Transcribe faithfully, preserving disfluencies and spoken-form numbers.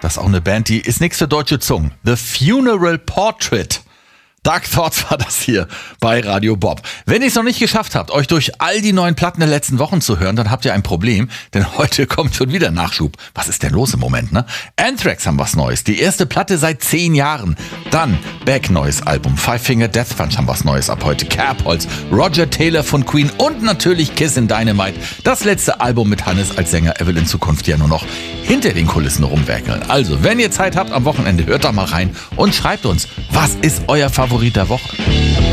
das ist auch eine Band, die ist nichts für deutsche Zungen. The Funeral Portrait. Dark Thoughts war das hier bei Radio Bob. Wenn ihr es noch nicht geschafft habt, euch durch all die neuen Platten der letzten Wochen zu hören, dann habt ihr ein Problem, denn heute kommt schon wieder Nachschub. Was ist denn los im Moment, ne? Anthrax haben was Neues, die erste Platte seit zehn Jahren. Dann Beck neues Album, Five Finger Death Punch haben was Neues ab heute, Kerbholz, Roger Taylor von Queen und natürlich Kissin' Dynamite. Das letzte Album mit Hannes als Sänger, er will in Zukunft ja nur noch hinter den Kulissen rumwerkeln. Also, wenn ihr Zeit habt am Wochenende, hört doch mal rein und schreibt uns, was ist euer Favorit der Woche?